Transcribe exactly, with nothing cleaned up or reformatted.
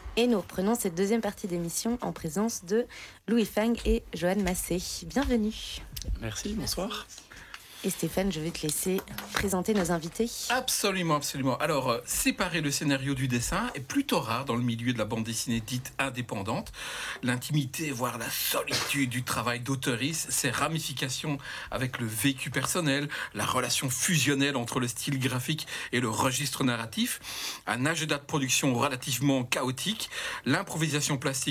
Et nous reprenons cette deuxième partie d'émission en présence de Louis Fang et Joanne Massé. Bienvenue. Merci, bonsoir. Et Stéphane, je vais te laisser présenter nos invités. Absolument, absolument. Alors, euh, séparer le scénario du dessin est plutôt rare dans le milieu de la bande dessinée dite indépendante. L'intimité, voire la solitude du travail d'auteurice, ses ramifications avec le vécu personnel, la relation fusionnelle entre le style graphique et le registre narratif, un agenda de production relativement chaotique, l'improvisation plastique